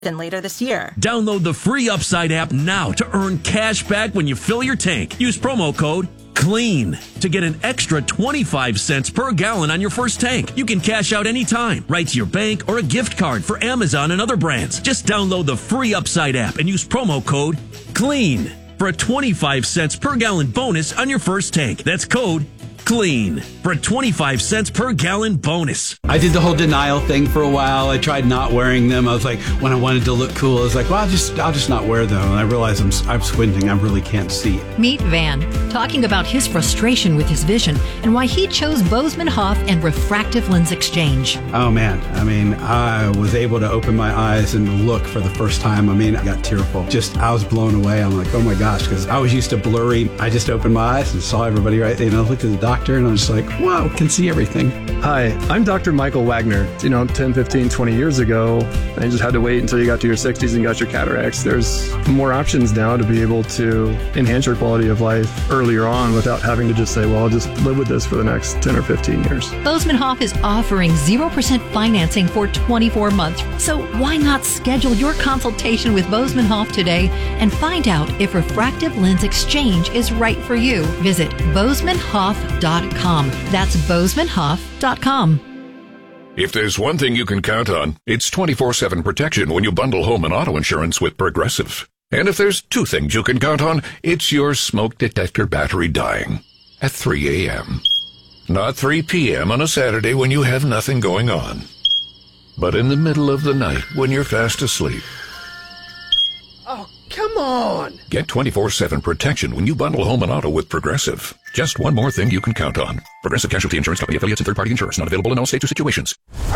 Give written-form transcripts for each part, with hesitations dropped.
later this year. Download the free Upside app now to earn cash back when you fill your tank. Use promo code CLEAN to get an extra 25 cents per gallon on your first tank. You can cash out anytime, right to your bank or a gift card for Amazon and other brands. Just download the free Upside app and use promo code CLEAN for a 25 cents per gallon bonus on your first tank. That's code CLEAN for a 25 cents per gallon bonus. I did the whole denial thing for a while. I tried not wearing them. I was like, when I wanted to look cool, I was like, well, I'll just not wear them. And I realized I'm squinting. I really can't see. Meet Van, talking about his frustration with his vision and why he chose Bozeman Hoff and refractive lens exchange. Oh man, I mean, I was able to open my eyes and look for the first time. I mean, I got tearful. I was blown away. I'm like, oh my gosh, because I was used to blurry. I just opened my eyes and saw everybody right there. I looked at the doctor and I was like, wow, can see everything. Hi, I'm Dr. Michael Wagner. 10, 15, 20 years ago, I just had to wait until you got to your 60s and got your cataracts. There's more options now to be able to enhance your quality of life earlier on without having to just say, well, I'll just live with this for the next 10 or 15 years. Bozeman Hoff is offering 0% financing for 24 months. So why not schedule your consultation with Bozeman Hoff today and find out if refractive lens exchange is right for you? Visit BozemanHoff.com. That's BozemanHoff.com. If there's one thing you can count on, it's 24/7 protection when you bundle home and auto insurance with Progressive. And if there's two things you can count on, it's your smoke detector battery dying at 3 a.m. Not 3 p.m. on a Saturday when you have nothing going on, but in the middle of the night when you're fast asleep. Oh, come on! Get 24/7 protection when you bundle home and auto with Progressive. Just one more thing you can count on. Progressive Casualty Insurance Company, affiliates, and third-party insurers. Not available in all states or situations.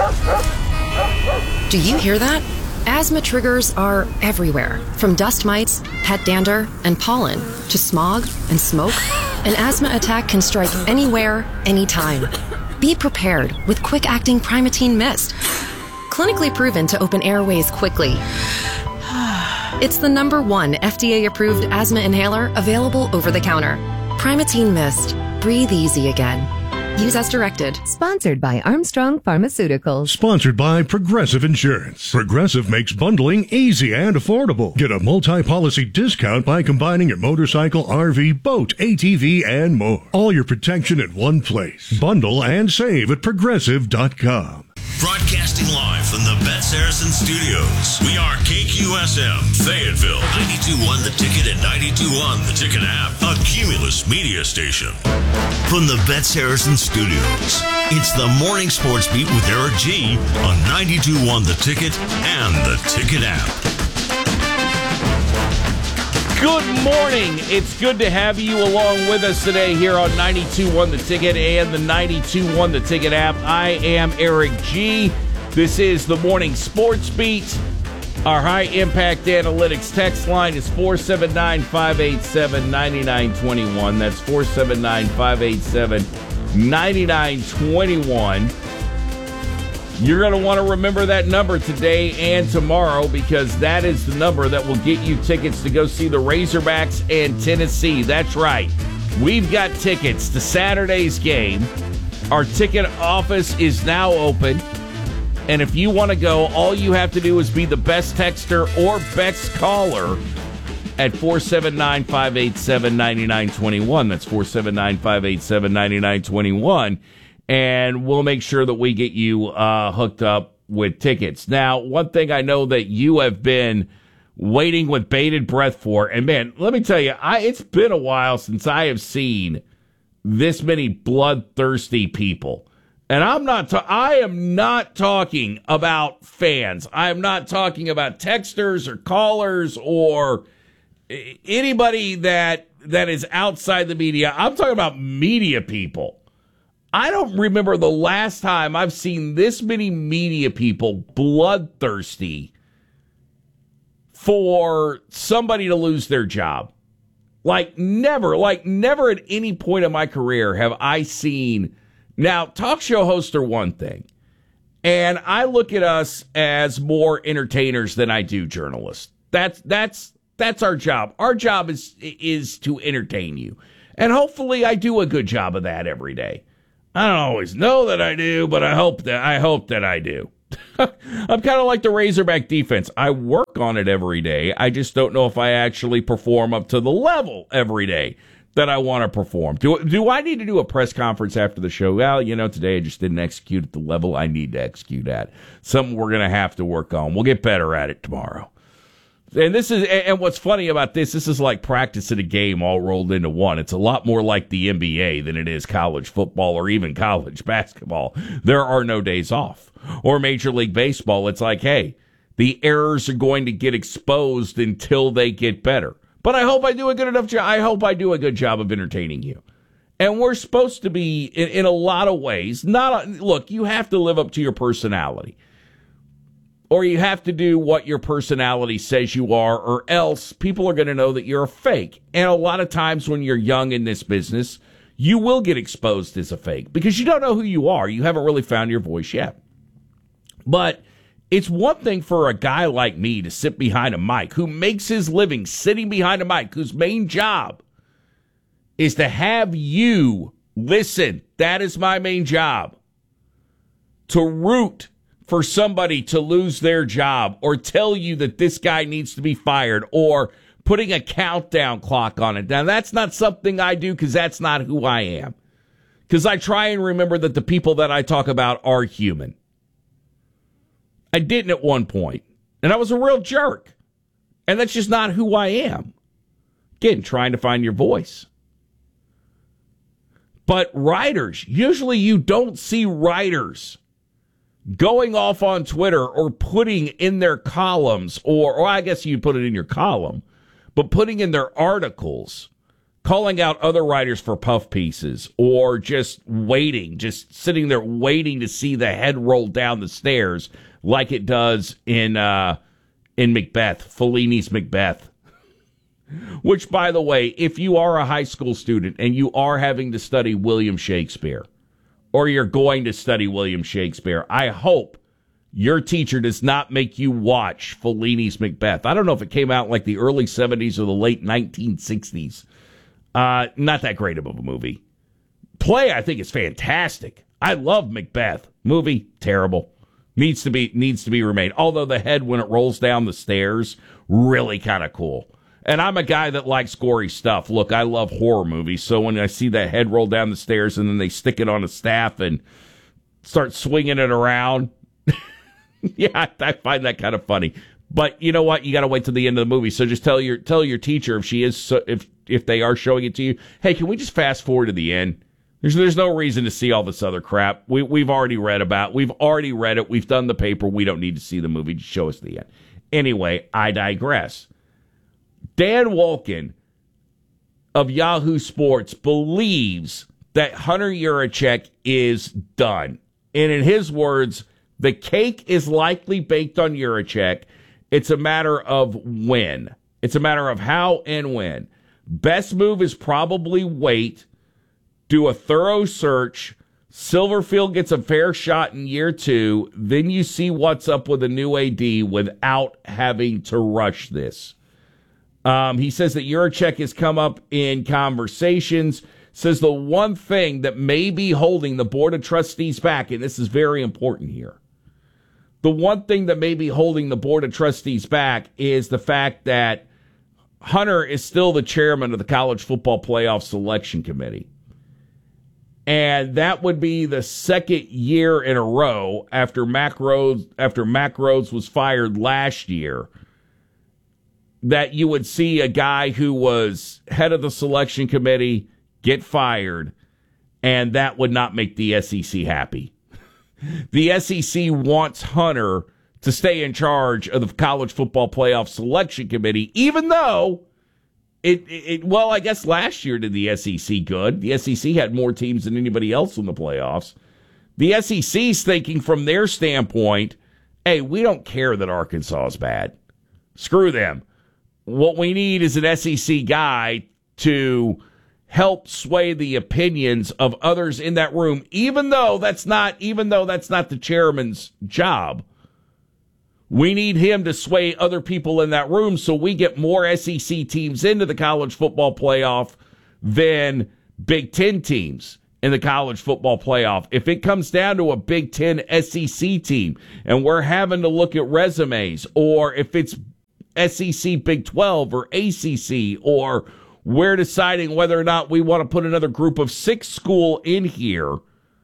Do you hear that? Asthma triggers are everywhere. From dust mites, pet dander, and pollen, to smog and smoke. An asthma attack can strike anywhere, anytime. Be prepared with quick-acting Primatene Mist. Clinically proven to open airways quickly. It's the #1 FDA-approved asthma inhaler available over the counter. Primatene Mist. Breathe easy again. Use as directed. Sponsored by Armstrong Pharmaceuticals. Sponsored by Progressive Insurance. Progressive makes bundling easy and affordable. Get a multi-policy discount by combining your motorcycle, RV, boat, ATV, and more. All your protection in one place. Bundle and save at Progressive.com. Broadcasting live from the Bet Saracen Studios. We are KQSM, Fayetteville, 92.1 The Ticket and 92.1 The Ticket app, a Cumulus media station. From the Bet Saracen Studios, it's the Morning Sports Beat with Eric G on 92.1 The Ticket and The Ticket app. Good morning. It's good to have you along with us today here on 92.1 The Ticket and the 92.1 The Ticket app. I am Eric G. This is the Morning Sports Beat. Our high-impact analytics text line is 479-587-9921. That's 479-587-9921. You're going to want to remember that number today and tomorrow because that is the number that will get you tickets to go see the Razorbacks and Tennessee. That's right. We've got tickets to Saturday's game. Our ticket office is now open. And if you want to go, all you have to do is be the best texter or best caller at 479-587-9921. That's 479-587-9921. And we'll make sure that we get you hooked up with tickets. Now, one thing I know that you have been waiting with bated breath for, and man, let me tell you, it's been a while since I have seen this many bloodthirsty people. And I am not talking about fans. I am not talking about texters or callers or anybody that is outside the media. I'm talking about media people. I don't remember the last time I've seen this many media people bloodthirsty for somebody to lose their job. Like never at any point in my career have I seen. Now, talk show hosts are one thing, and I look at us as more entertainers than I do journalists. That's our job. Our job is to entertain you, and hopefully I do a good job of that every day. I don't always know that I do, but I hope that I do. I'm kind of like the Razorback defense. I work on it every day. I just don't know if I actually perform up to the level every day that I want to perform. Do I need to do a press conference after the show? Well, today I just didn't execute at the level I need to execute at. Something we're going to have to work on. We'll get better at it tomorrow. And what's funny about this is like practicing a game all rolled into one. It's a lot more like the NBA than it is college football or even college basketball. There are no days off. Or Major League Baseball, it's like, hey, the errors are going to get exposed until they get better. But I hope I do a good enough job. I hope I do a good job of entertaining you. And we're supposed to be, in a lot of ways, look, you have to live up to your personality. Or you have to do what your personality says you are, or else people are going to know that you're a fake. And a lot of times when you're young in this business, you will get exposed as a fake because you don't know who you are. You haven't really found your voice yet. But it's one thing for a guy like me to sit behind a mic, who makes his living sitting behind a mic, whose main job is to have you listen. That is my main job. To root for somebody to lose their job or tell you that this guy needs to be fired or putting a countdown clock on it. Now, that's not something I do because that's not who I am. Because I try and remember that the people that I talk about are human. I didn't at one point, and I was a real jerk. And that's just not who I am. Again, trying to find your voice. But writers, usually you don't see writers going off on Twitter or putting in their columns, or I guess you put it in your column, but putting in their articles, calling out other writers for puff pieces, or just sitting there waiting to see the head roll down the stairs like it does in Macbeth, Fellini's Macbeth. Which, by the way, if you are a high school student and you are having to study William Shakespeare, or you're going to study William Shakespeare, I hope your teacher does not make you watch Fellini's Macbeth. I don't know if it came out in like the early 70s or the late 1960s. Not that great of a movie. Play, I think, is fantastic. I love Macbeth. Movie, terrible. Needs to be remade. Although the head, when it rolls down the stairs, really kind of cool. And I'm a guy that likes gory stuff. Look, I love horror movies, so when I see that head roll down the stairs and then they stick it on a staff and start swinging it around, yeah, I find that kind of funny. But you know what? You got to wait till the end of the movie. So just tell your teacher if they are showing it to you, hey, can we just fast forward to the end? There's no reason to see all this other crap. We've already read it. We've done the paper. We don't need to see the movie. Just show us the end. Anyway, I digress. Dan Wolken of Yahoo Sports believes that Hunter Yurachek is done. And in his words, the cake is likely baked on Yurachek. It's a matter of when. It's a matter of how and when. Best move is probably wait, do a thorough search. Silverfield gets a fair shot in year 2. Then you see what's up with a new AD without having to rush this. He says that Yurachek has come up in conversations, says the one thing that may be holding the Board of Trustees back, and this is very important here, the one thing that may be holding the Board of Trustees back is the fact that Hunter is still the chairman of the College Football Playoff Selection Committee. And that would be the second year in a row after Mack Rhodes was fired last year that you would see a guy who was head of the selection committee get fired, and that would not make the SEC happy. The SEC wants Hunter to stay in charge of the College Football Playoff Selection Committee, even though well, I guess last year did the SEC good. The SEC had more teams than anybody else in the playoffs. The SEC's thinking from their standpoint, hey, we don't care that Arkansas is bad. Screw them. What we need is an SEC guy to help sway the opinions of others in that room, even though that's not the chairman's job. We need him to sway other people in that room so we get more SEC teams into the college football playoff than Big Ten teams. in the college football playoff. If it comes down to a Big Ten SEC team and we're having to look at resumes, or if it's SEC Big 12 or ACC, or we're deciding whether or not we want to put another group of 6 school in here,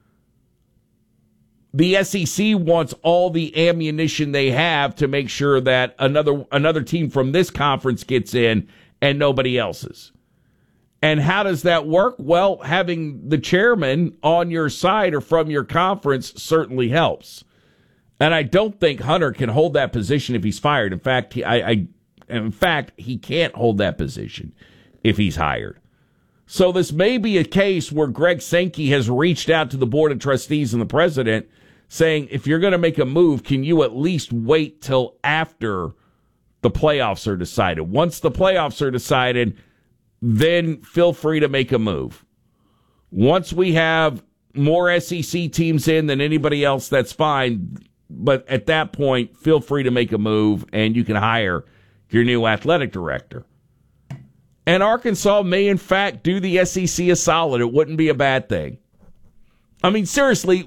the SEC wants all the ammunition they have to make sure that another team from this conference gets in and nobody else's. And how does that work? Well, having the chairman on your side or from your conference certainly helps. And I don't think Hunter can hold that position if he's fired. In fact, he can't hold that position if he's hired. So this may be a case where Greg Sankey has reached out to the Board of Trustees and the president saying, if you're going to make a move, can you at least wait till after the playoffs are decided? Once the playoffs are decided, then feel free to make a move. Once we have more SEC teams in than anybody else, that's fine. But at that point, feel free to make a move, and you can hire your new athletic director. And Arkansas may, in fact, do the SEC a solid. It wouldn't be a bad thing. I mean, seriously,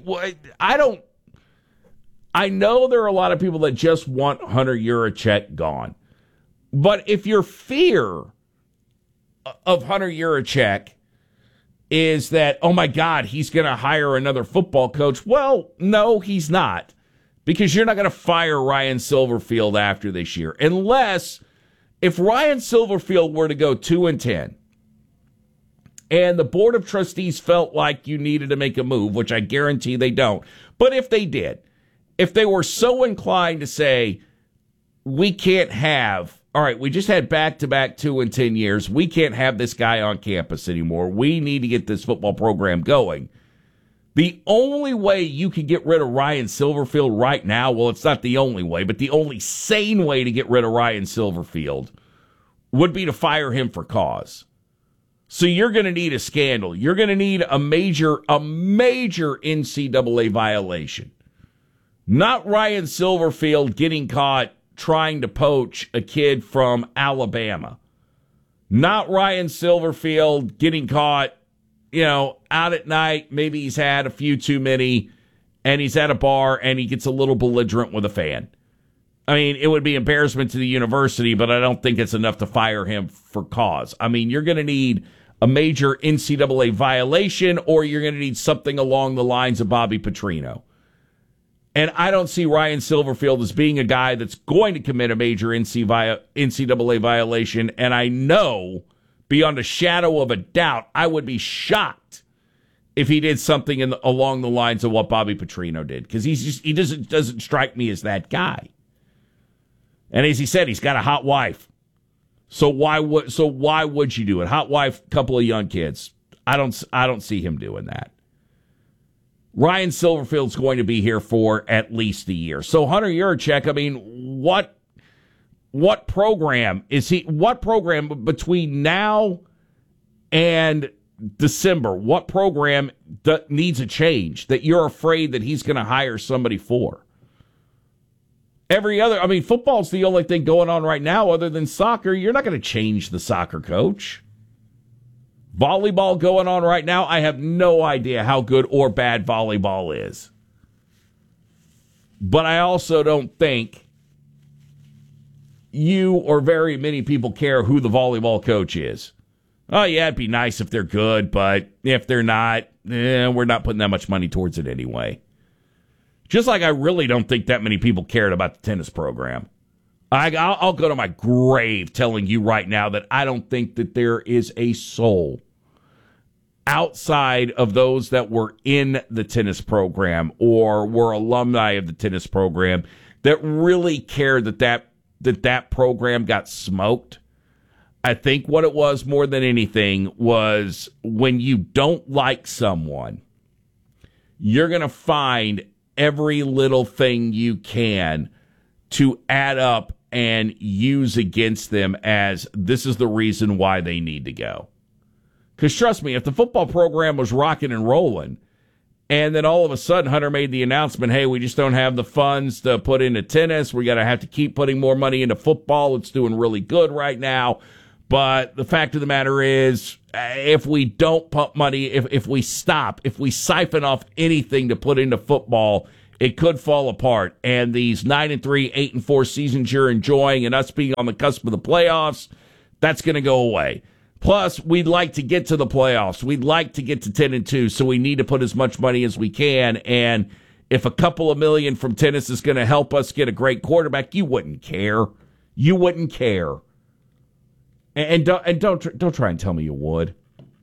I know there are a lot of people that just want Hunter Yurachek gone. But if your fear of Hunter Yurachek is that, oh my God, he's going to hire another football coach, well, no, he's not. Because you're not going to fire Ryan Silverfield after this year. Unless, if Ryan Silverfield were to go 2-10, and the Board of Trustees felt like you needed to make a move, which I guarantee they don't, but if they did, if they were so inclined to say, we can't have, all right, we just had back-to-back 2-10 years, we can't have this guy on campus anymore, we need to get this football program going. The only way you can get rid of Ryan Silverfield right now, well, it's not the only way, but the only sane way to get rid of Ryan Silverfield would be to fire him for cause. So you're going to need a scandal. You're going to need a major NCAA violation. Not Ryan Silverfield getting caught trying to poach a kid from Alabama. Not Ryan Silverfield getting caught, out at night. Maybe he's had a few too many and he's at a bar and he gets a little belligerent with a fan. I mean, it would be embarrassment to the university, but I don't think it's enough to fire him for cause. I mean, you're going to need a major NCAA violation, or you're going to need something along the lines of Bobby Petrino. And I don't see Ryan Silverfield as being a guy that's going to commit a major NCAA violation. And I know, beyond a shadow of a doubt, I would be shocked if he did something along the lines of what Bobby Petrino did, because he doesn't strike me as that guy. And as he said, he's got a hot wife. So why would you do it? Hot wife, couple of young kids. I don't see him doing that. Ryan Silverfield's going to be here for at least a year. So Hunter Yurachek, I mean, what program is he? What program between now and December? What program needs a change that you're afraid that he's going to hire somebody for? Football's the only thing going on right now other than soccer. You're not going to change the soccer coach. Volleyball going on right now. I have no idea how good or bad volleyball is. But I also don't think you or very many people care who the volleyball coach is. Oh, yeah, it'd be nice if they're good, but if they're not, we're not putting that much money towards it anyway. Just like I really don't think that many people cared about the tennis program. I'll go to my grave telling you right now that I don't think that there is a soul outside of those that were in the tennis program or were alumni of the tennis program that really cared that program got smoked. I think what it was more than anything was when you don't like someone, you're going to find every little thing you can to add up and use against them as this is the reason why they need to go. Because trust me, if the football program was rocking and rolling, and then all of a sudden Hunter made the announcement, hey, we just don't have the funds to put into tennis, we're going to have to keep putting more money into football, it's doing really good right now, But the fact of the matter is, if we don't pump money, if we siphon off anything to put into football, it could fall apart. And these 9-3, 8-4 seasons you're enjoying and us being on the cusp of the playoffs, that's going to go away. Plus, we'd like to get to the playoffs. We'd like to get to 10-2, so we need to put as much money as we can. And if a couple of million from tennis is going to help us get a great quarterback, you wouldn't care. You wouldn't care. And don't try and tell me you would.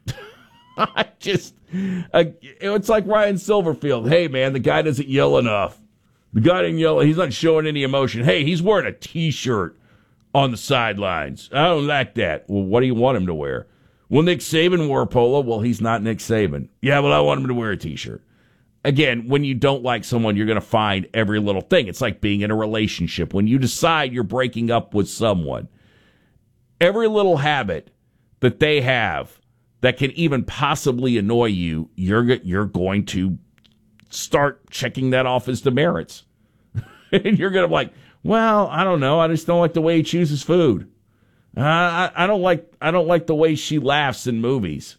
It's like Ryan Silverfield. Hey, man, the guy doesn't yell enough. The guy didn't yell. He's not showing any emotion. Hey, he's wearing a T-shirt on the sidelines. I don't like that. Well, what do you want him to wear? Well, Nick Saban wore a polo. Well, he's not Nick Saban. Yeah, well, I want him to wear a T-shirt. Again, when you don't like someone, you're going to find every little thing. It's like being in a relationship. When you decide you're breaking up with someone, every little habit that they have that can even possibly annoy you, you're going to start checking that off as demerits. And you're going to be like, well, I don't know. I just don't like the way he chooses food. I don't like the way she laughs in movies.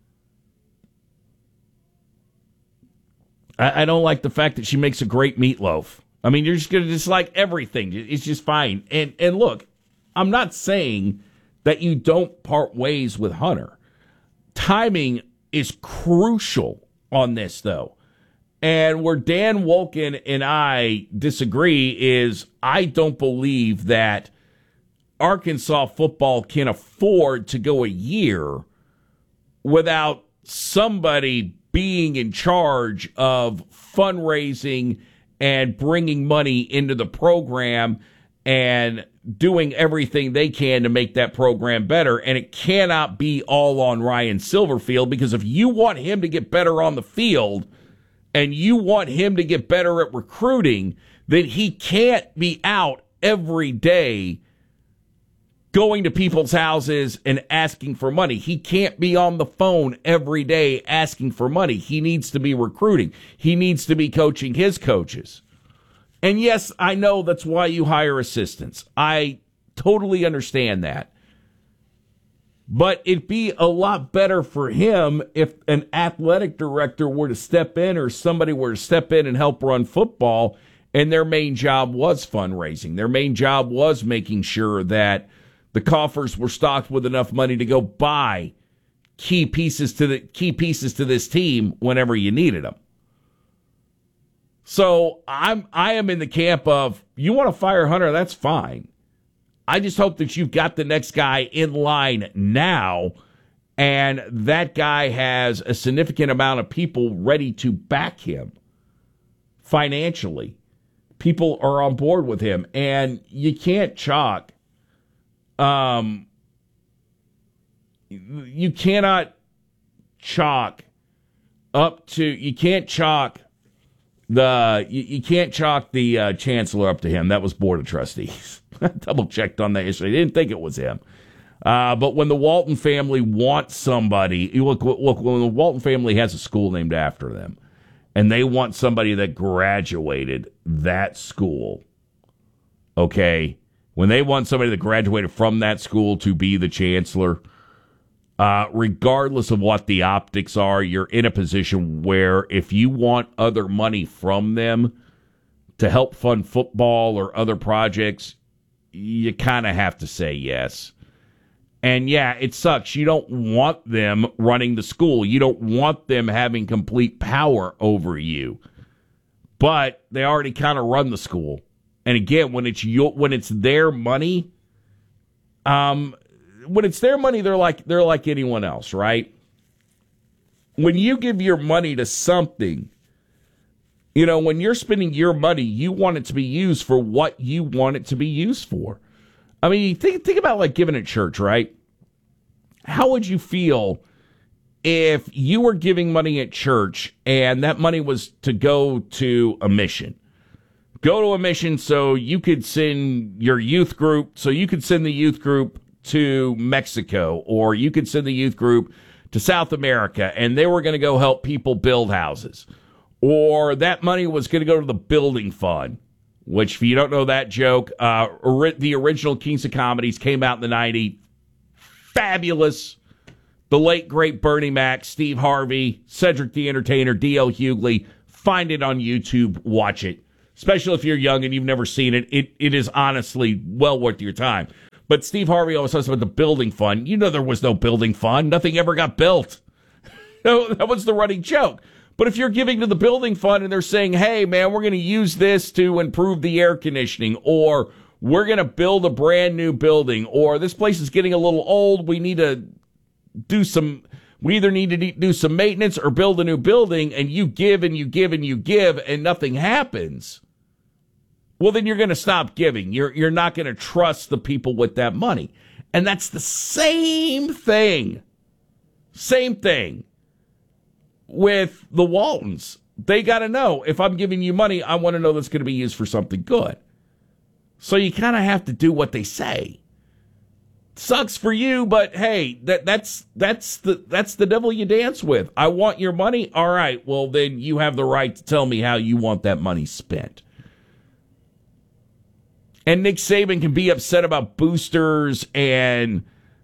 I don't like the fact that she makes a great meatloaf. I mean, you're just going to dislike everything. It's just fine. And look, I'm not saying that you don't part ways with Hunter. Timing is crucial on this, though. And where Dan Wolken and I disagree is I don't believe that Arkansas football can afford to go a year without somebody being in charge of fundraising and bringing money into the program and doing everything they can to make that program better. And it cannot be all on Ryan Silverfield, because if you want him to get better on the field and you want him to get better at recruiting, then he can't be out every day going to people's houses and asking for money. He can't be on the phone every day asking for money. He needs to be recruiting. He needs to be coaching his coaches. And yes, I know that's why you hire assistants. I totally understand that. But it'd be a lot better for him if an athletic director were to step in, or somebody were to step in and help run football, and their main job was fundraising. Their main job was making sure that the coffers were stocked with enough money to go buy key pieces to this team whenever you needed them. So I am in the camp of, you want to fire Hunter, that's fine. I just hope that you've got the next guy in line now, and that guy has a significant amount of people ready to back him financially. People are on board with him, and you can't chalk. You cannot chalk up to. You can't chalk the chancellor up to him. That was Board of Trustees. I double checked on that yesterday. I didn't think it was him. But when the Walton family wants somebody, look, when the Walton family has a school named after them, and they want somebody that graduated that school, okay, when they want somebody that graduated from that school to be the chancellor, regardless of what the optics are, you're in a position where if you want other money from them to help fund football or other projects, you kind of have to say yes. And yeah, it sucks. You don't want them running the school. You don't want them having complete power over you. But they already kind of run the school. And again, when it's their money, they're like anyone else, right? When you give your money to something, when you're spending your money, you want it to be used for what you want it to be used for. I mean, think about like giving at church, right? How would you feel if you were giving money at church and that money was to go to a mission? Go to a mission so you could send your youth group, so you could send the youth group to Mexico, or you could send the youth group to South America, and they were going to go help people build houses. Or that money was going to go to the building fund, which, if you don't know that joke, the original Kings of Comedies came out in the 90s. fabulous. The late, great Bernie Mac, Steve Harvey, Cedric the Entertainer, D.L. Hughley. Find it on YouTube. Watch it. Especially if you're young and you've never seen it. It is honestly well worth your time. But Steve Harvey always talks about the building fund. You know there was no building fund. Nothing ever got built. That was the running joke. But if you're giving to the building fund and they're saying, hey, man, we're going to use this to improve the air conditioning, or we're going to build a brand new building, or this place is getting a little old, we either need to do some maintenance or build a new building, and you give and you give and you give and nothing happens, well, then you're going to stop giving. You're not going to trust the people with that money. And that's the same thing with the Waltons. They got to know, if I'm giving you money, I want to know that's going to be used for something good. So you kind of have to do what they say. Sucks for you, but hey, that's the devil you dance with. I want your money. All right, well then you have the right to tell me how you want that money spent. And Nick Saban can be upset about boosters and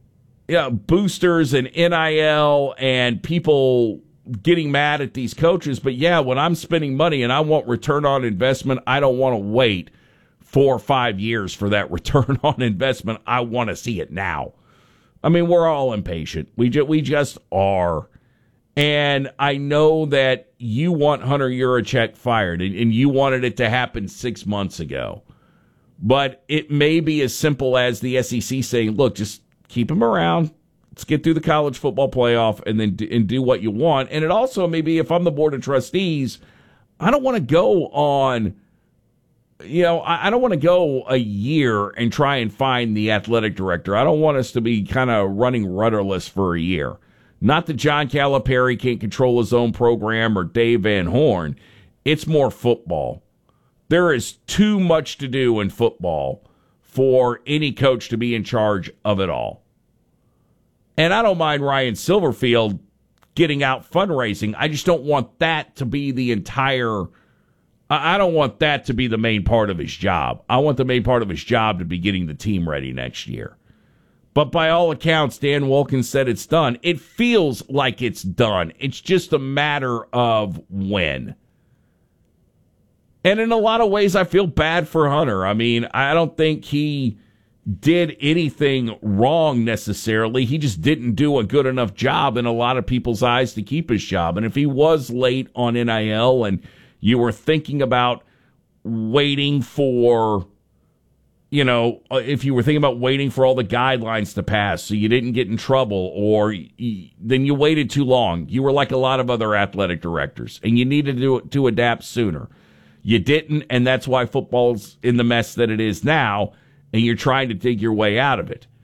NIL and people getting mad at these coaches, but yeah, when I'm spending money and I want return on investment, I don't want to wait 4 or 5 years for that return on investment. I want to see it now. I mean, we're all impatient. We just are. And I know that you want Hunter Yurachek fired, and you wanted it to happen 6 months ago. But it may be as simple as the SEC saying, look, just keep him around. Let's get through the college football playoff and then do what you want. And it also may be, if I'm the board of trustees, I don't want to go on, I don't want to go a year and try and find the athletic director. I don't want us to be kind of running rudderless for a year. Not that John Calipari can't control his own program or Dave Van Horn. It's more football. There is too much to do in football for any coach to be in charge of it all. And I don't mind Ryan Silverfield getting out fundraising. I just don't want that to be the entire... I don't want that to be the main part of his job. I want the main part of his job to be getting the team ready next year. But by all accounts, Dan Wilkins said it's done. It feels like it's done. It's just a matter of when. And in a lot of ways, I feel bad for Hunter. I mean, I don't think he did anything wrong necessarily. He just didn't do a good enough job in a lot of people's eyes to keep his job. And if he was late on NIL and you were thinking about waiting for, if you were thinking about waiting for all the guidelines to pass so you didn't get in trouble, or then you waited too long. You were like a lot of other athletic directors, and you needed to adapt sooner. You didn't, and that's why football's in the mess that it is now, and you're trying to dig your way out of it.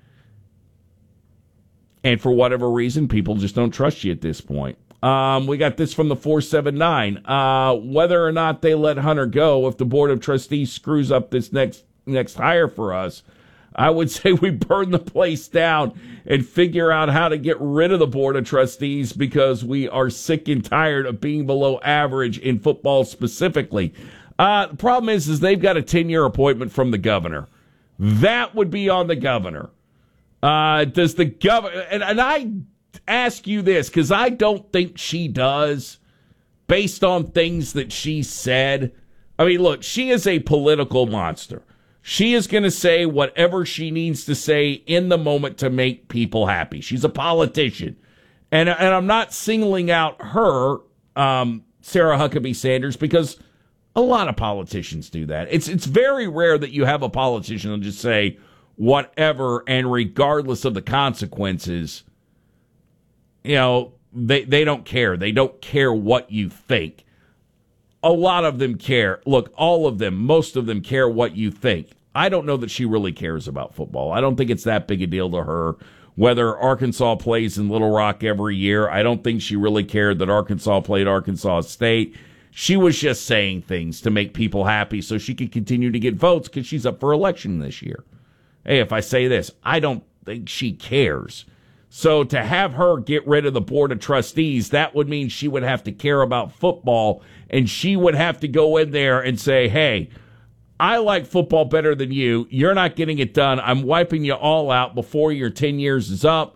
And for whatever reason, people just don't trust you at this point. We got this from the 479. Whether or not they let Hunter go, if the Board of Trustees screws up this next hire for us, I would say we burn the place down and figure out how to get rid of the Board of Trustees, because we are sick and tired of being below average in football specifically. The problem is they've got a 10-year appointment from the governor. That would be on the governor. Does the governor... And I ask you this, because I don't think she does, based on things that she said. I mean, look, she is a political monster. She is going to say whatever she needs to say in the moment to make people happy. She's a politician. And I'm not singling out her, Sarah Huckabee Sanders, because a lot of politicians do that. It's very rare that you have a politician who'll just say whatever, and regardless of the consequences, they don't care. They don't care what you think. A lot of them care. Look, all of them, most of them care what you think. I don't know that she really cares about football. I don't think it's that big a deal to her whether Arkansas plays in Little Rock every year. I don't think she really cared that Arkansas played Arkansas State. She was just saying things to make people happy so she could continue to get votes because she's up for election this year. Hey, if I say this, I don't think she cares. So to have her get rid of the Board of Trustees, that would mean she would have to care about football, and she would have to go in there and say, hey, I like football better than you. You're not getting it done. I'm wiping you all out before your 10 years is up,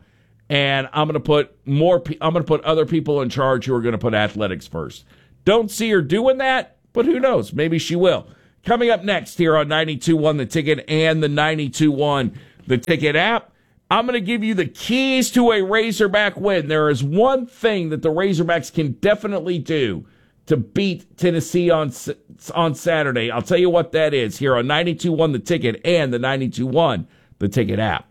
and I'm going to put other people in charge who are going to put athletics first. Don't see her doing that, but who knows? Maybe she will. Coming up next here on 92.1 The Ticket and the 92.1 The Ticket app, I'm going to give you the keys to a Razorback win. There is one thing that the Razorbacks can definitely do to beat Tennessee on Saturday. I'll tell you what that is here on 92.1 The Ticket and the 92.1 The Ticket app.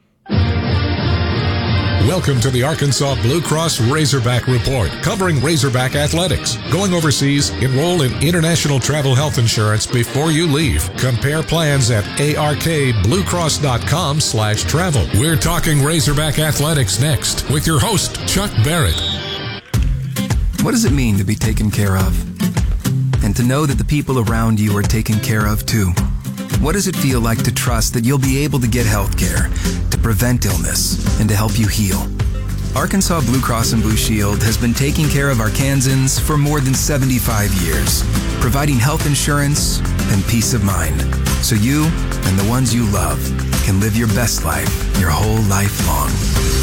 Welcome to the Arkansas Blue Cross Razorback Report, covering Razorback athletics. Going overseas, enroll in international travel health insurance before you leave. Compare plans at arkbluecross.com/travel. We're talking Razorback athletics next with your host, Chuck Barrett. What does it mean to be taken care of? And to know that the people around you are taken care of too? What does it feel like to trust that you'll be able to get health care, to prevent illness, and to help you heal? Arkansas Blue Cross and Blue Shield has been taking care of Arkansans for more than 75 years, providing health insurance and peace of mind, so you and the ones you love can live your best life your whole life long.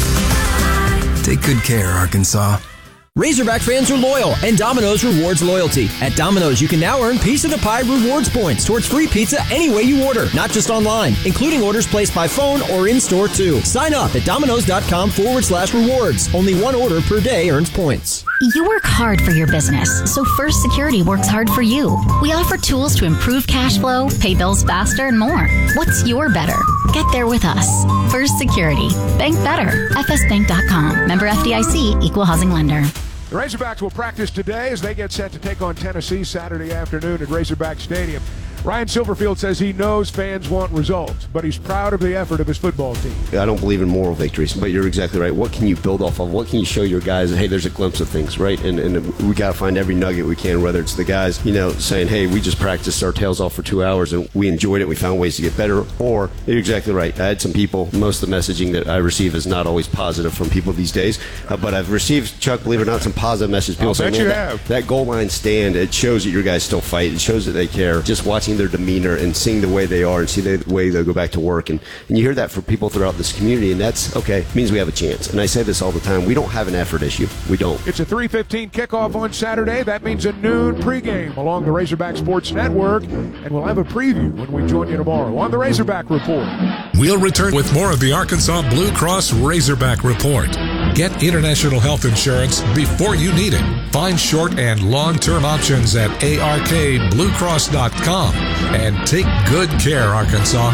Take good care, Arkansas. Razorback fans are loyal, and Domino's rewards loyalty. At Domino's, you can now earn Piece of the Pie rewards points towards free pizza any way you order, not just online, including orders placed by phone or in-store too. Sign up at Domino's.com/rewards. Only one order per day earns points. You work hard for your business, so First Security works hard for you. We offer tools to improve cash flow, pay bills faster, and more. What's your better? Get there with us. First Security. Bank better. FSBank.com. Member FDIC. Equal housing lender. The Razorbacks will practice today as they get set to take on Tennessee Saturday afternoon at Razorback Stadium. Ryan Silverfield says he knows fans want results, but he's proud of the effort of his football team. I don't believe in moral victories, but you're exactly right. What can you build off of? What can you show your guys? Hey, there's a glimpse of things, right? And we got to find every nugget we can, whether it's the guys, saying, hey, we just practiced our tails off for 2 hours and we enjoyed it. We found ways to get better. Or you're exactly right. I had some people, most of the messaging that I receive is not always positive from people these days, but I've received, Chuck, believe it or not, some positive messages. People saying, that goal line stand, it shows that your guys still fight. It shows that they care. Just watching their demeanor and seeing the way they are and see the way they'll go back to work. And you hear that from people throughout this community, and that's okay. It means we have a chance. And I say this all the time. We don't have an effort issue. We don't. It's a 3:15 kickoff on Saturday. That means a noon pregame along the Razorback Sports Network. And we'll have a preview when we join you tomorrow on the Razorback Report. We'll return with more of the Arkansas Blue Cross Razorback Report. Get international health insurance before you need it. Find short and long-term options at arkbluecross.com. And take good care, Arkansas.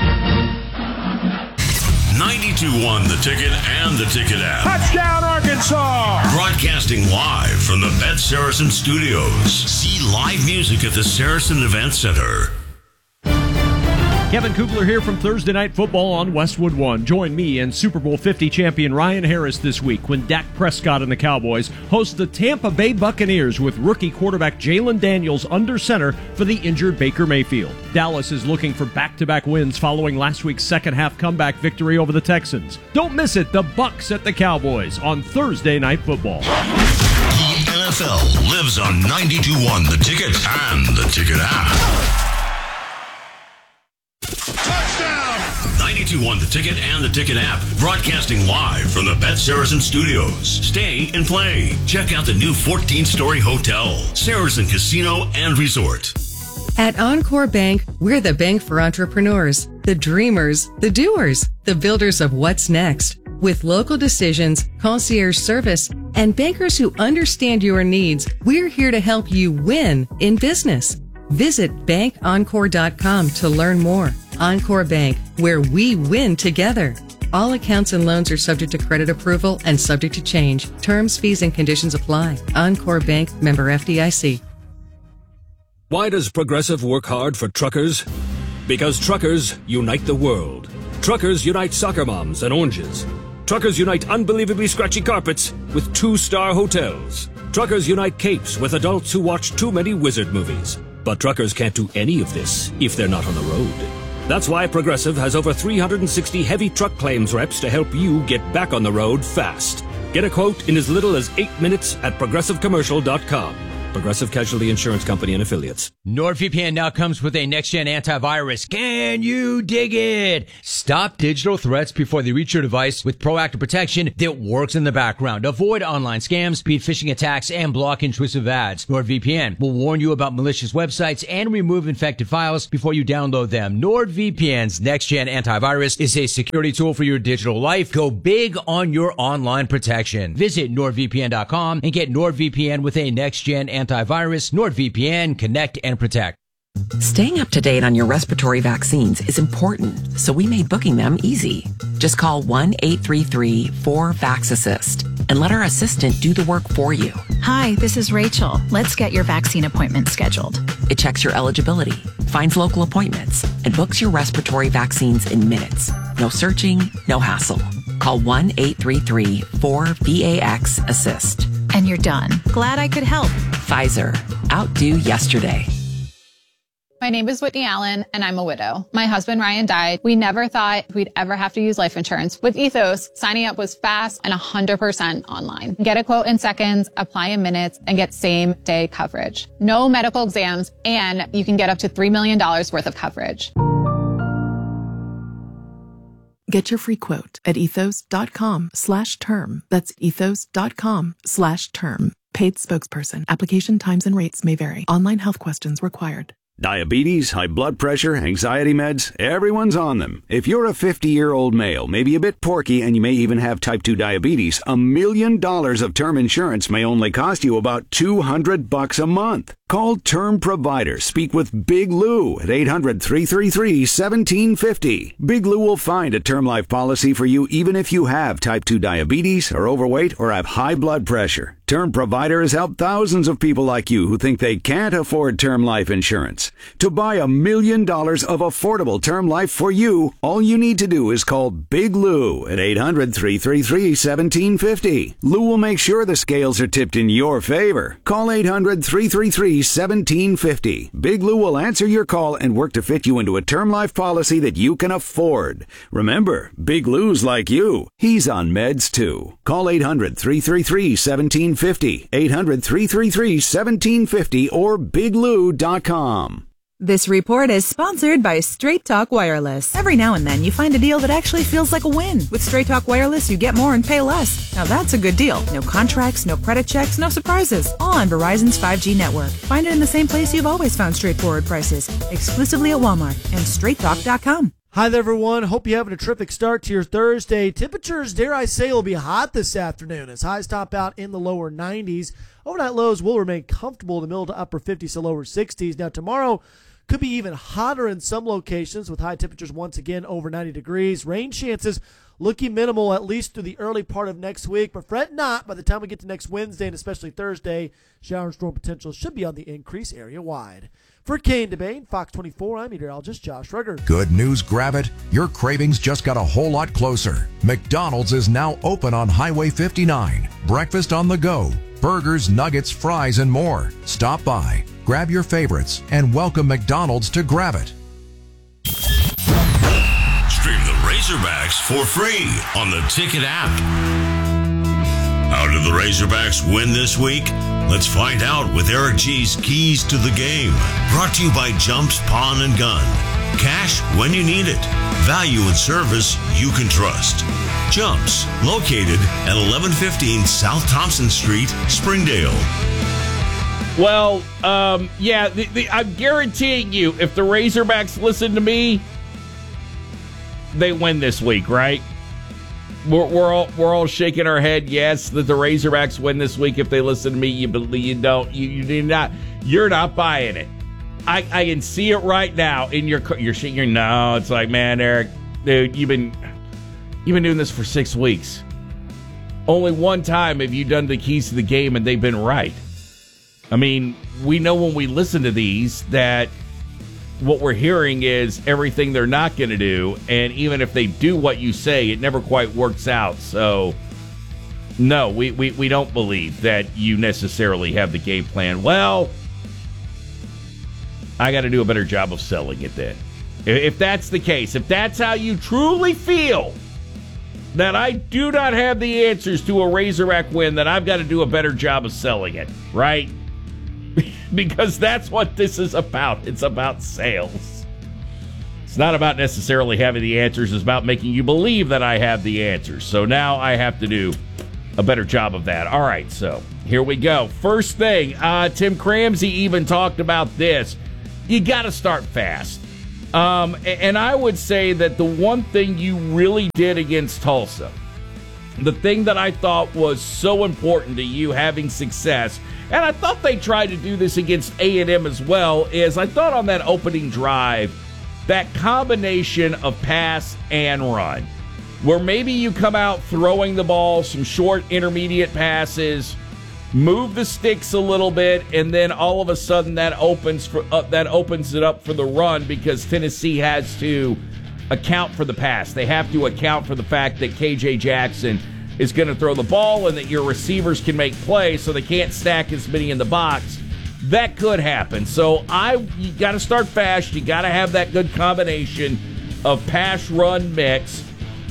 92.1 The Ticket and the Ticket app. Touchdown, Arkansas! Broadcasting live from the Bet Saracen Studios. See live music at the Saracen Event Center. Kevin Kugler here from Thursday Night Football on Westwood One. Join me and Super Bowl 50 champion Ryan Harris this week when Dak Prescott and the Cowboys host the Tampa Bay Buccaneers with rookie quarterback Jalen Daniels under center for the injured Baker Mayfield. Dallas is looking for back-to-back wins following last week's second-half comeback victory over the Texans. Don't miss it, the Bucs at the Cowboys on Thursday Night Football. The NFL lives on 92.1 The Ticket and the Ticket app. 92.1 The Ticket and the Ticket app. Broadcasting live from the Bet Saracen Studios. Stay and play. Check out the new 14-story hotel, Saracen Casino and Resort. At Encore Bank, we're the bank for entrepreneurs, the dreamers, the doers, the builders of what's next. With local decisions, concierge service, and bankers who understand your needs, we're here to help you win in business. Visit bankencore.com to learn more. Encore Bank, where we win together. All accounts and loans are subject to credit approval and subject to change. Terms, fees, and conditions apply. Encore Bank, member FDIC. Why does Progressive work hard for truckers? Because truckers unite the world. Truckers unite soccer moms and oranges. Truckers unite unbelievably scratchy carpets with 2-star hotels. Truckers unite capes with adults who watch too many wizard movies. But truckers can't do any of this if they're not on the road. That's why Progressive has over 360 heavy truck claims reps to help you get back on the road fast. Get a quote in as little as 8 minutes at progressivecommercial.com. Progressive Casualty Insurance Company and Affiliates. NordVPN now comes with a next-gen antivirus. Can you dig it? Stop digital threats before they reach your device with proactive protection that works in the background. Avoid online scams, beat phishing attacks, and block intrusive ads. NordVPN will warn you about malicious websites and remove infected files before you download them. NordVPN's next-gen antivirus is a security tool for your digital life. Go big on your online protection. Visit NordVPN.com and get NordVPN with a next-gen antivirus. NordVPN, connect and protect. Staying up to date on your respiratory vaccines is important, so we made booking them easy. Just call 1-833-4VAX-ASSIST and let our assistant do the work for you. Hi, this is Rachel. Let's get your vaccine appointment scheduled. It checks your eligibility, finds local appointments, and books your respiratory vaccines in minutes. No searching, no hassle. Call 1-833-4VAX-ASSIST. And you're done. Glad I could help. Pfizer. Outdo yesterday. My name is Whitney Allen, and I'm a widow. My husband, Ryan, died. We never thought we'd ever have to use life insurance. With Ethos, signing up was fast and 100% online. Get a quote in seconds, apply in minutes, and get same-day coverage. No medical exams, and you can get up to $3 million worth of coverage. Get your free quote at ethos.com/term. That's ethos.com/term. Paid spokesperson. Application times and rates may vary. Online health questions required. Diabetes, high blood pressure, anxiety meds, everyone's on them. If you're a 50-year-old male, maybe a bit porky, and you may even have type 2 diabetes, $1 million of term insurance may only cost you about $200 a month. Call Term Provider. Speak with Big Lou at 800-333-1750. Big Lou will find a term life policy for you even if you have type 2 diabetes, are overweight, or have high blood pressure. Term Provider has helped thousands of people like you who think they can't afford term life insurance. To buy $1 million of affordable term life for you, all you need to do is call Big Lou at 800-333-1750. Lou will make sure the scales are tipped in your favor. Call 800-333-1750. Big Lou will answer your call and work to fit you into a term life policy that you can afford. Remember, Big Lou's like you. He's on meds too. Call 800-333-1750. 800-333-1750 or biglou.com. This report is sponsored by Straight Talk Wireless. Every now and then you find a deal that actually feels like a win. With Straight Talk Wireless, you get more and pay less. Now that's a good deal. No contracts, no credit checks, no surprises. All on Verizon's 5G network. Find it in the same place you've always found straightforward prices. Exclusively at Walmart and straighttalk.com. Hi there, everyone. Hope you're having a terrific start to your Thursday. Temperatures, dare I say, will be hot this afternoon as highs top out in the lower 90s. Overnight lows will remain comfortable in the middle to upper 50s to lower 60s. Now, tomorrow could be even hotter in some locations with high temperatures once again over 90 degrees. Rain chances looking minimal at least through the early part of next week, but fret not. By the time we get to next Wednesday and especially Thursday, shower and storm potential should be on the increase area-wide. For Kane DeBane, Fox 24, I'm meteorologist Josh Ruger. Good news, grab it. Your cravings just got a whole lot closer. McDonald's is now open on Highway 59. Breakfast on the go. Burgers, nuggets, fries, and more. Stop by, grab your favorites, and welcome McDonald's to Grab It. Stream the Razorbacks for free on the Ticket app. How did the Razorbacks win this week? Let's find out with Eric G's Keys to the Game. Brought to you by Jumps Pawn and Gun. Cash when you need it. Value and service you can trust. Jumps, located at 1115 South Thompson Street, Springdale. Well, yeah, I'm guaranteeing you, if the Razorbacks listen to me, they win this week, right? We're all shaking our head. Yes, that the Razorbacks win this week. If they listen to me, you don't. You're not buying it. I can see it right now in your no. It's like, man, Eric, dude, you've been doing this for 6 weeks. Only one time have you done the Keys to the Game and they've been right. I mean, we know when we listen to these that what we're hearing is everything they're not going to do, and even if they do what you say, it never quite works out. So, no, we don't believe that you necessarily have the game plan. Well, I got to do a better job of selling it then. If that's the case, if that's how you truly feel, that I do not have the answers to a Razorback win, then I've got to do a better job of selling it, right? because that's what this is about. It's about sales. It's not about necessarily having the answers. It's about making you believe that I have the answers. So now I have to do a better job of that. All right, so here we go. First thing, Tim Cramsey even talked about this. You got to start fast. And I would say that the one thing you really did against Tulsa, the thing that I thought was so important to you having success, and I thought they tried to do this against A&M as well, is I thought on that opening drive, that combination of pass and run, where maybe you come out throwing the ball, some short intermediate passes, move the sticks a little bit, and then all of a sudden that opens it up for the run, because Tennessee has to account for the pass. They have to account for the fact that KJ Jackson is going to throw the ball and that your receivers can make plays, so they can't stack as many in the box. That could happen. So you got to start fast. You got to have that good combination of pass-run mix.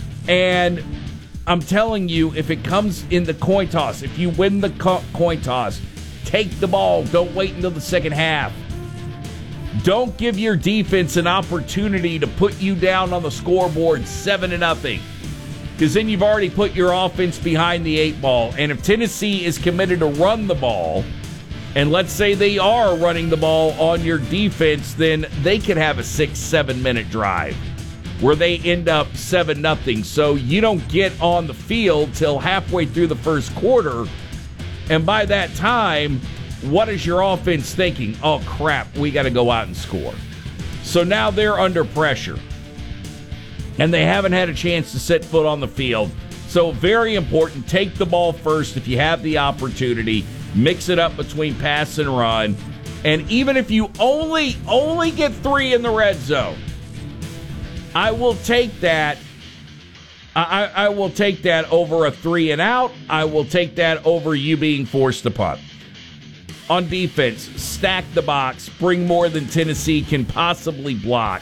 And I'm telling you, if it comes in the coin toss, if you win the coin toss, take the ball. Don't wait until the second half. Don't give your defense an opportunity to put you down on the scoreboard 7-0, because then you've already put your offense behind the 8 ball. And if Tennessee is committed to run the ball, and let's say they are running the ball on your defense, then they could have a 6-7 minute drive where they end up 7-0. So you don't get on the field till halfway through the first quarter. And by that time, what is your offense thinking? Oh, crap, we got to go out and score. So now they're under pressure. And they haven't had a chance to set foot on the field. So very important, take the ball first if you have the opportunity. Mix it up between pass and run. And even if you only get 3 in the red zone, I will take that. I will take that over a 3 and out. I will take that over you being forced to punt. On defense, stack the box. Bring more than Tennessee can possibly block.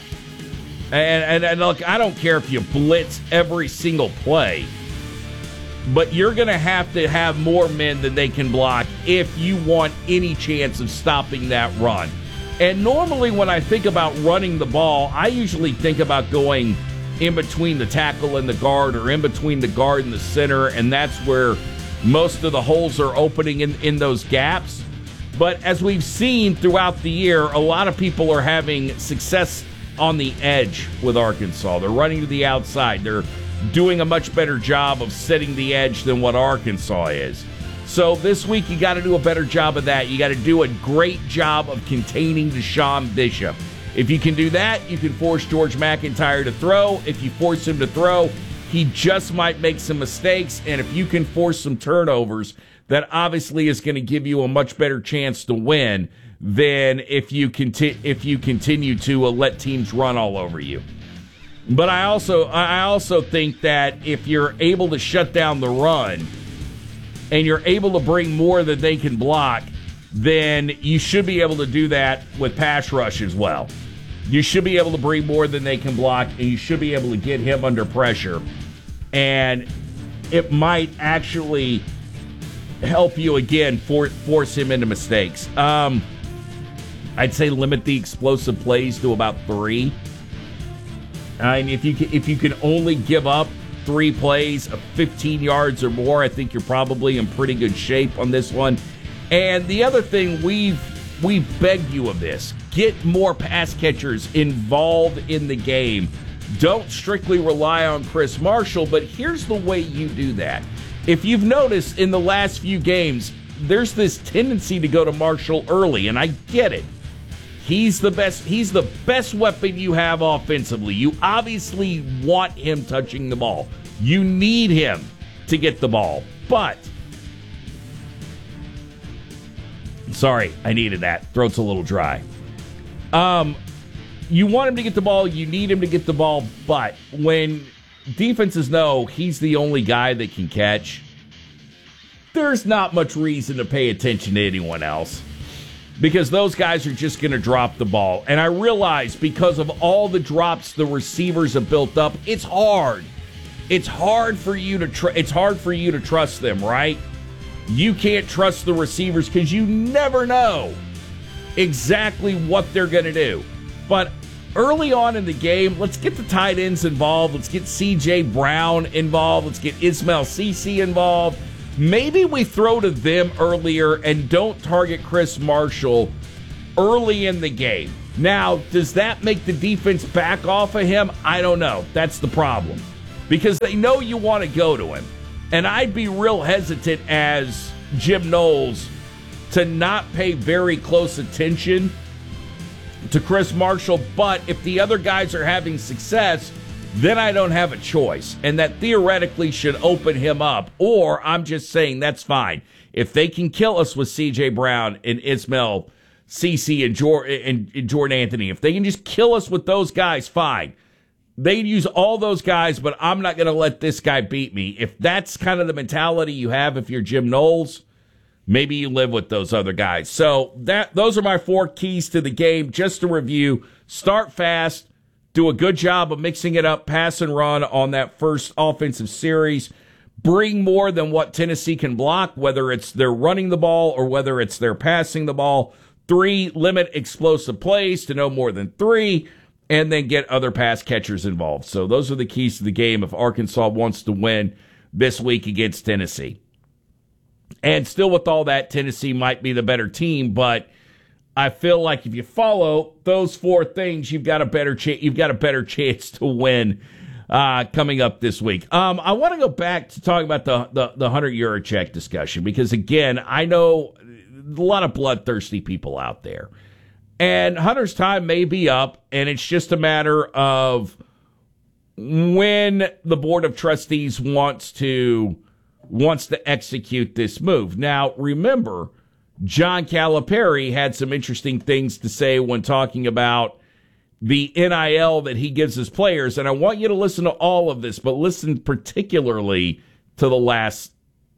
And look, I don't care if you blitz every single play, but you're going to have more men than they can block if you want any chance of stopping that run. And normally when I think about running the ball, I usually think about going in between the tackle and the guard, or in between the guard and the center, and that's where most of the holes are opening in those gaps. But as we've seen throughout the year, a lot of people are having success on the edge with Arkansas. They're running to the outside. They're doing a much better job of setting the edge than what Arkansas is. So this week, you got to do a better job of that. You got to do a great job of containing Deshaun Bishop. If you can do that, you can force George McIntyre to throw. If you force him to throw, he just might make some mistakes. And if you can force some turnovers, that obviously is going to give you a much better chance to win than if you continue to let teams run all over you. But I also think that if you're able to shut down the run and you're able to bring more than they can block, then you should be able to do that with pass rush as well. You should be able to bring more than they can block, and you should be able to get him under pressure. And it might actually help you, again, force him into mistakes. I'd say limit the explosive plays to about 3. And if you can only give up 3 plays of 15 yards or more, I think you're probably in pretty good shape on this one. And the other thing, we've begged you of this. Get more pass catchers involved in the game. Don't strictly rely on Chris Marshall, but here's the way you do that. If you've noticed in the last few games, there's this tendency to go to Marshall early, and I get it. He's the best weapon you have offensively. You obviously want him touching the ball. You need him to get the ball. But, sorry, I needed that. Throat's a little dry. You want him to get the ball. You need him to get the ball. But when defenses know he's the only guy that can catch, there's not much reason to pay attention to anyone else, because those guys are just going to drop the ball. And I realize because of all the drops the receivers have built up, it's hard. It's hard for you to trust them, right? You can't trust the receivers because you never know exactly what they're going to do. But early on in the game, let's get the tight ends involved. Let's get C.J. Brown involved. Let's get Ismail Cece involved. Maybe we throw to them earlier and don't target Chris Marshall early in the game. Now, does that make the defense back off of him? I don't know. That's the problem. Because they know you want to go to him. And I'd be real hesitant as Jim Knowles to not pay very close attention to Chris Marshall. But if the other guys are having success, then I don't have a choice. And that theoretically should open him up. Or I'm just saying that's fine. If they can kill us with C.J. Brown and Ismail Cece and Jordan Anthony, if they can just kill us with those guys, fine. They use all those guys, but I'm not going to let this guy beat me. If that's kind of the mentality you have if you're Jim Knowles, maybe you live with those other guys. So those are my 4 keys to the game. Just to review, start fast, do a good job of mixing it up, pass and run on that first offensive series. Bring more than what Tennessee can block, whether it's they're running the ball or whether it's they're passing the ball. 3, limit explosive plays to no more than 3. And then get other pass catchers involved. So those are the keys to the game if Arkansas wants to win this week against Tennessee. And still with all that, Tennessee might be the better team, but I feel like if you follow those 4 things, you've got a better chance to win coming up this week. I want to go back to talk about the Hunter Yurachek discussion because, again, I know a lot of bloodthirsty people out there. And Hunter's time may be up, and it's just a matter of when the Board of Trustees wants to execute this move. Now, remember, John Calipari had some interesting things to say when talking about the NIL that he gives his players, and I want you to listen to all of this, but listen particularly to the last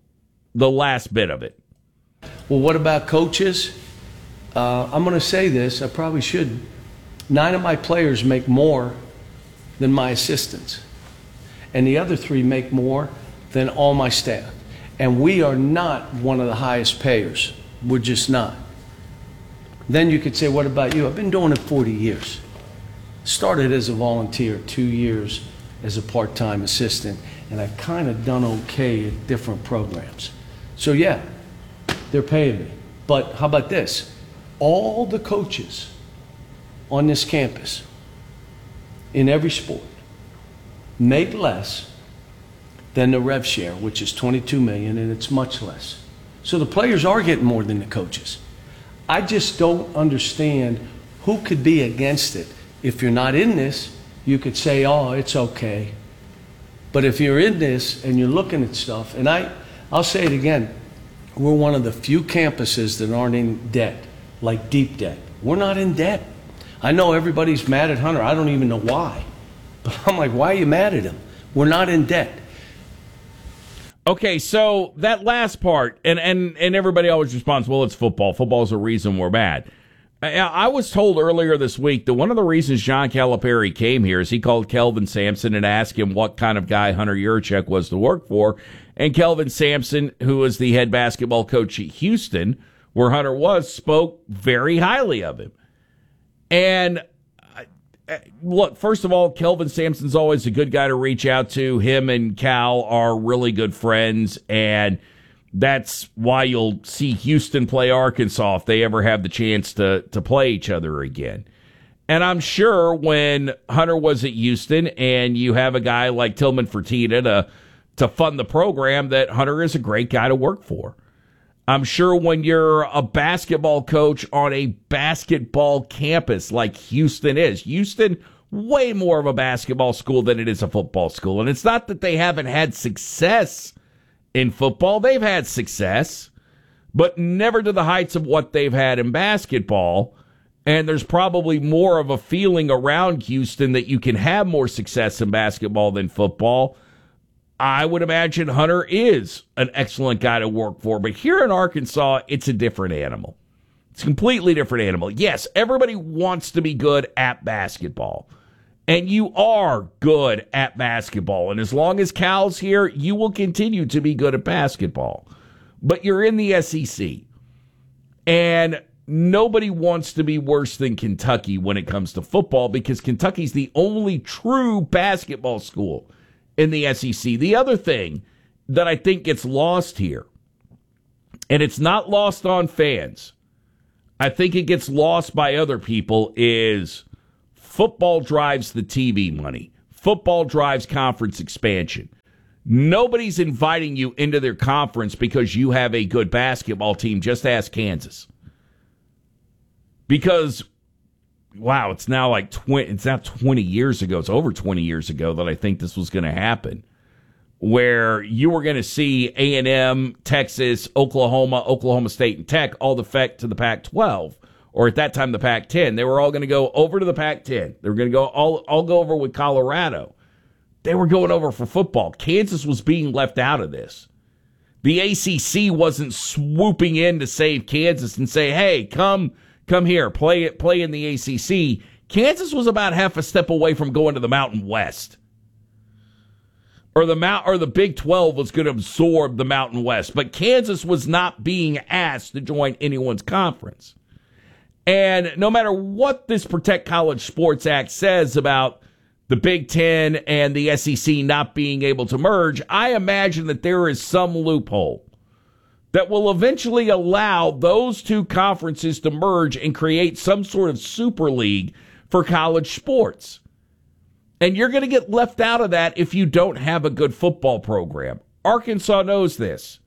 bit of it. Well, what about coaches? I'm going to say this, I probably shouldn't. 9 of my players make more than my assistants. And the other 3 make more than all my staff. And we are not one of the highest payers. We're just not. Then you could say, what about you? I've been doing it 40 years. Started as a volunteer, 2 years as a part-time assistant. And I've kind of done okay at different programs. So yeah, they're paying me. But how about this? All the coaches on this campus in every sport make less than the rev share, which is $22 million, and it's much less. So the players are getting more than the coaches. I just don't understand who could be against it. If you're not in this, you could say, oh, it's okay. But if you're in this and you're looking at stuff, and I'll say it again, we're one of the few campuses that aren't in debt. Like deep debt. We're not in debt. I know everybody's mad at Hunter. I don't even know why. But I'm like, why are you mad at him? We're not in debt. Okay, so that last part, and everybody always responds, well, it's football. Football's the reason we're mad. I was told earlier this week that one of the reasons John Calipari came here is he called Kelvin Sampson and asked him what kind of guy Hunter Yurachek was to work for. And Kelvin Sampson, who was the head basketball coach at Houston, where Hunter was, spoke very highly of him. And look, first of all, Kelvin Sampson's always a good guy to reach out to. Him and Cal are really good friends, and that's why you'll see Houston play Arkansas if they ever have the chance to play each other again. And I'm sure when Hunter was at Houston and you have a guy like Tillman Fertitta to fund the program, that Hunter is a great guy to work for. I'm sure when you're a basketball coach on a basketball campus like Houston is, Houston, way more of a basketball school than it is a football school. And it's not that they haven't had success in football. They've had success, but never to the heights of what they've had in basketball. And there's probably more of a feeling around Houston that you can have more success in basketball than football. I would imagine Hunter is an excellent guy to work for, but here in Arkansas, it's a different animal. It's a completely different animal. Yes, everybody wants to be good at basketball, and you are good at basketball, and as long as Cal's here, you will continue to be good at basketball. But you're in the SEC, and nobody wants to be worse than Kentucky when it comes to football because Kentucky's the only true basketball school in the SEC. The other thing that I think gets lost here, and it's not lost on fans, I think it gets lost by other people, is football drives the TV money. Football drives conference expansion. Nobody's inviting you into their conference because you have a good basketball team. Just ask Kansas. Because, wow, it's now 20 years ago. It's over 20 years ago that I think this was going to happen, where you were going to see A&M, Texas, Oklahoma State, and Tech all defect to the Pac-12, or at that time the Pac-10. They were all going to go over to the Pac-10. They were going to go all go over with Colorado. They were going over for football. Kansas was being left out of this. The ACC wasn't swooping in to save Kansas and say, "Hey, come here, play in the ACC." Kansas was about half a step away from going to the Mountain West. Or the Big 12 was going to absorb the Mountain West, but Kansas was not being asked to join anyone's conference. And no matter what this Protect College Sports Act says about the Big Ten and the SEC not being able to merge, I imagine that there is some loophole that will eventually allow those two conferences to merge and create some sort of super league for college sports. And you're going to get left out of that if you don't have a good football program. Arkansas knows this.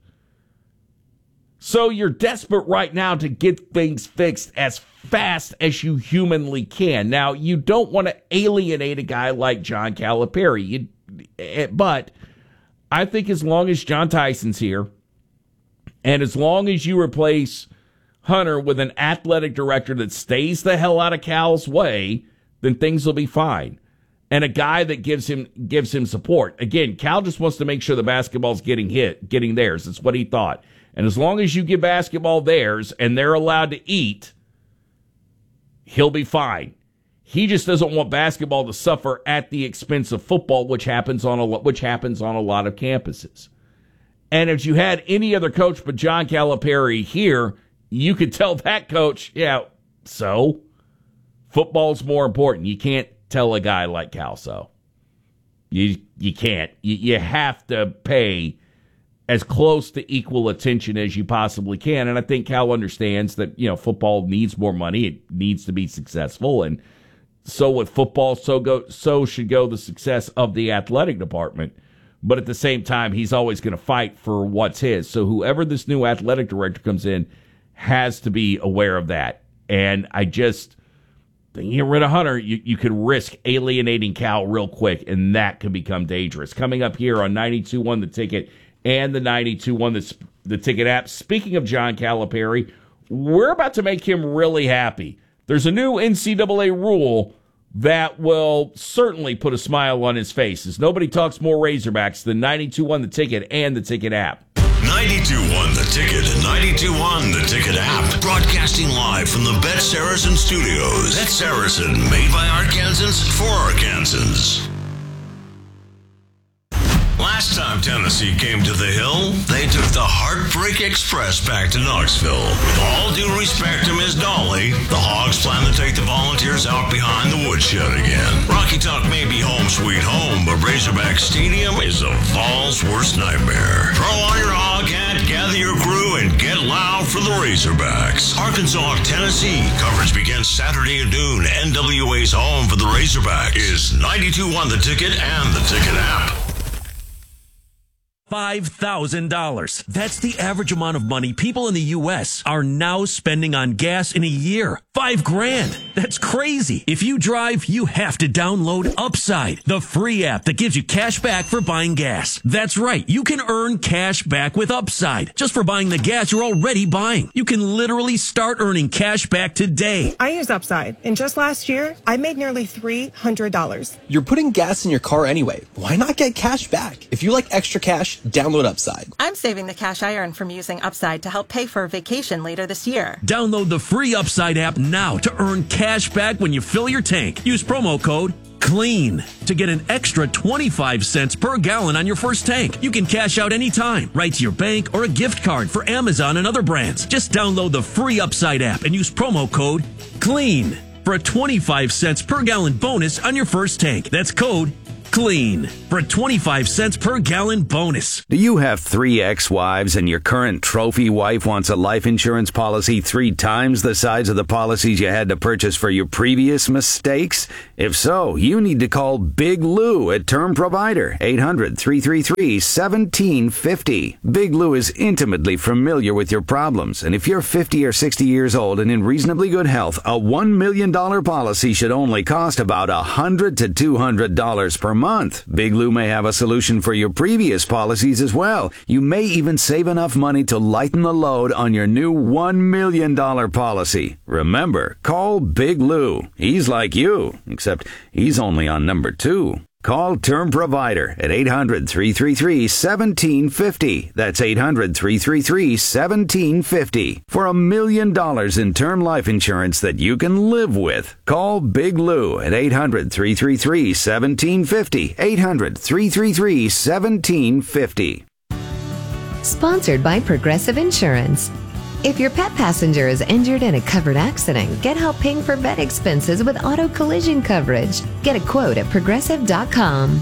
So you're desperate right now to get things fixed as fast as you humanly can. Now, you don't want to alienate a guy like John Calipari, but I think as long as John Tyson's here, and as long as you replace Hunter with an athletic director that stays the hell out of Cal's way, then things will be fine. And a guy that gives him support. Again, Cal just wants to make sure the basketball's getting theirs. That's what he thought. And as long as you give basketball theirs and they're allowed to eat, he'll be fine. He just doesn't want basketball to suffer at the expense of football, which happens on a lot of campuses. And if you had any other coach but John Calipari here, you could tell that coach, yeah, so football's more important. You can't tell a guy like Cal so. You can't. You have to pay as close to equal attention as you possibly can. And I think Cal understands that, football needs more money. It needs to be successful. And so with football, so should go the success of the athletic department. But at the same time, he's always going to fight for what's his. So whoever this new athletic director comes in has to be aware of that. And I just... Then you get rid of Hunter, you could risk alienating Cal real quick, and that could become dangerous. Coming up here on 92.1 The Ticket and the 92.1 The Ticket app. Speaking of John Calipari, we're about to make him really happy. There's a new NCAA rule that will certainly put a smile on his face, as nobody talks more Razorbacks than 92.1 The Ticket and the Ticket app. 92.1 The Ticket and 92.1 The Ticket app. Broadcasting live from the Bet Saracen Studios. Bet Saracen, made by Arkansans for Arkansans. Last time Tennessee came to the Hill, they took the Heartbreak Express back to Knoxville. With all due respect to Miss Dolly, the Hogs plan to take the Volunteers out behind the woodshed again. Rocky Top may be home sweet home, but Razorback Stadium is a Vols' worst nightmare. Throw on your hog hat, gather your crew, and get loud for the Razorbacks. Arkansas, Tennessee. Coverage begins Saturday at noon. NWA's home for the Razorbacks is 92.1 The Ticket and the Ticket app. $5,000. That's the average amount of money people in the U.S. are now spending on gas in a year. $5,000. That's crazy. If you drive, you have to download Upside, the free app that gives you cash back for buying gas. That's right. You can earn cash back with Upside just for buying the gas you're already buying. You can literally start earning cash back today. I use Upside, and just last year, I made nearly $300. You're putting gas in your car anyway. Why not get cash back? If you like extra cash, download Upside. I'm saving the cash I earn from using Upside to help pay for a vacation later this year. Download the free Upside app now to earn cash back when you fill your tank. Use promo code CLEAN to get an extra 25 cents per gallon on your first tank. You can cash out anytime, right to your bank or a gift card for Amazon and other brands. Just download the free Upside app and use promo code CLEAN for a 25 cents per gallon bonus on your first tank. That's code CLEAN for a 25 cents per gallon bonus. Do you have 3 ex-wives and your current trophy wife wants a life insurance policy 3 times the size of the policies you had to purchase for your previous mistakes? If so, you need to call Big Lou at Term Provider, 800-333-1750. Big Lou is intimately familiar with your problems, and if you're 50 or 60 years old and in reasonably good health, a $1 million policy should only cost about $100 to $200 per month. Big Lou may have a solution for your previous policies as well. You may even save enough money to lighten the load on your new $1 million policy. Remember, call Big Lou. He's like you, except he's only on number 2. Call Term Provider at 800-333-1750. That's 800-333-1750 for $1 million in term life insurance that you can live with. Call Big Lou at 800-333-1750. 800-333-1750. Sponsored by Progressive Insurance. If your pet passenger is injured in a covered accident, get help paying for vet expenses with auto collision coverage. Get a quote at Progressive.com.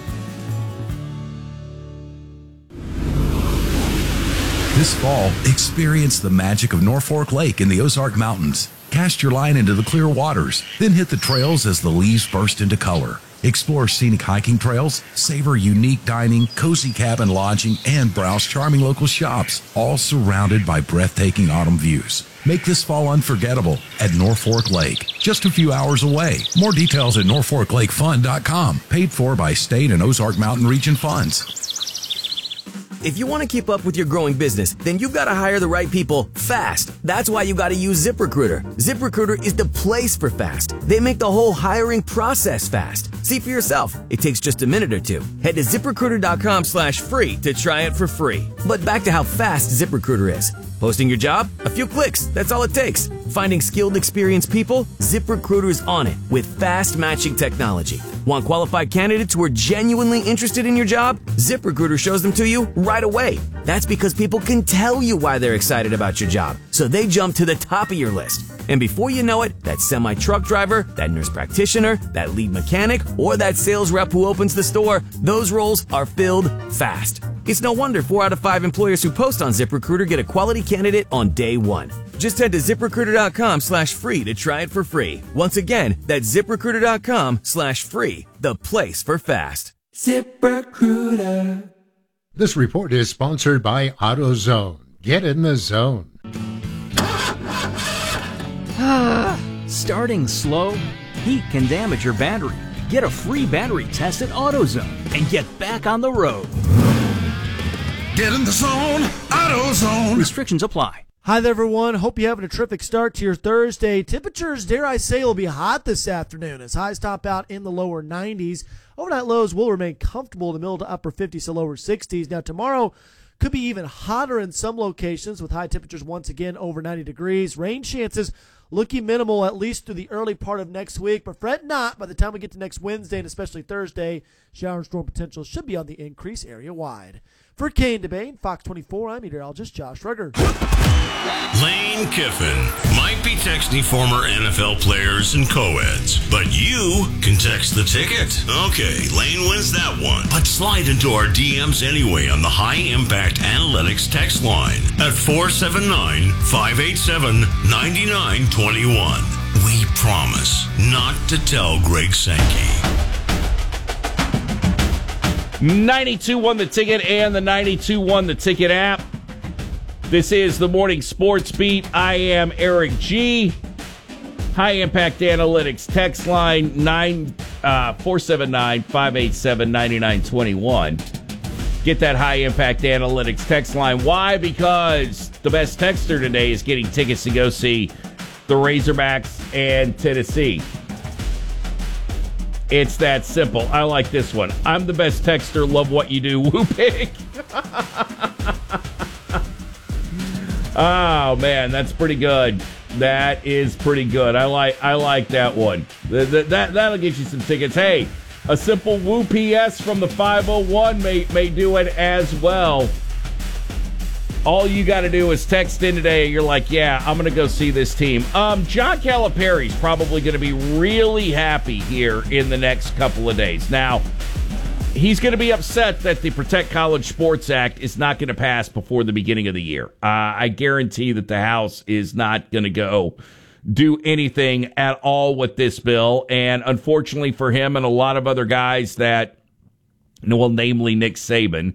This fall, experience the magic of Norfolk Lake in the Ozark Mountains. Cast your line into the clear waters, then hit the trails as the leaves burst into color. Explore scenic hiking trails, savor unique dining, cozy cabin lodging, and browse charming local shops, all surrounded by breathtaking autumn views. Make this fall unforgettable at Norfolk Lake, just a few hours away. More details at NorfolkLakeFun.com, paid for by state and Ozark Mountain Region funds. If you want to keep up with your growing business, then you've got to hire the right people fast. That's why you got to use ZipRecruiter. ZipRecruiter is the place for fast. They make the whole hiring process fast. See for yourself. It takes just a minute or two. Head to ZipRecruiter.com/free to try it for free. But back to how fast ZipRecruiter is. Posting your job? A few clicks. That's all it takes. Finding skilled, experienced people? ZipRecruiter's on it with fast matching technology. Want qualified candidates who are genuinely interested in your job? ZipRecruiter shows them to you right away. That's because people can tell you why they're excited about your job, so they jump to the top of your list. And before you know it, that semi-truck driver, that nurse practitioner, that lead mechanic, or that sales rep who opens the store, those roles are filled fast. It's no wonder 4 out of 5 employers who post on ZipRecruiter get a quality candidate on day one. Just head to ZipRecruiter.com/free to try it for free. Once again, that's ZipRecruiter.com/free, the place for fast. ZipRecruiter. This report is sponsored by AutoZone. Get in the zone. Starting slow? Heat can damage your battery. Get a free battery test at AutoZone and get back on the road. Get in the zone, AutoZone. Restrictions apply. Hi there, everyone. Hope you're having a terrific start to your Thursday. Temperatures, dare I say, will be hot this afternoon as highs top out in the lower 90s. Overnight lows will remain comfortable in the middle to upper 50s to lower 60s. Now, tomorrow could be even hotter in some locations with high temperatures once again over 90 degrees. Rain chances looking minimal at least through the early part of next week, but fret not. By the time we get to next Wednesday and especially Thursday, shower and storm potential should be on the increase area-wide. For Kane DeBane, Fox 24, I'm meteorologist Josh Rugger. Lane Kiffin might be texting former NFL players and co-eds, but you can text the ticket. Okay, Lane wins that one. But slide into our DMs anyway on the High Impact Analytics text line at 479-587-9921. We promise not to tell Greg Sankey. 92.1 The Ticket and the 92.1 The Ticket app. This is the Morning Sports Beat. I am Eric G. High Impact Analytics text line 479-587-9921. Get that High Impact Analytics text line. Why? Because the best texter today is getting tickets to go see the Razorbacks and Tennessee. It's that simple. I like this one. I'm the best texter. Love what you do. Woo pig. Oh, man, that's pretty good. That is pretty good. I like that one. That'll get you some tickets. Hey, a simple Woo PS from the 501 may do it as well. All you got to do is text in today. You're like, yeah, I'm going to go see this team. John Calipari's probably going to be really happy here in the next couple of days. Now, he's going to be upset that the Protect College Sports Act is not going to pass before the beginning of the year. I guarantee that the House is not going to go do anything at all with this bill. And unfortunately for him and a lot of other guys that, well, namely Nick Saban,